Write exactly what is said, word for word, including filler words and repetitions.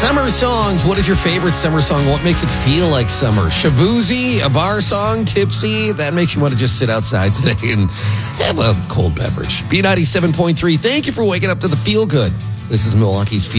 Summer songs. What is your favorite summer song? What makes it feel like summer? Shabuzi, a bar song, tipsy. That makes you want to just sit outside today and have a cold beverage. B ninety-seven point three. Thank you for waking up to the feel good. This is Milwaukee's Feel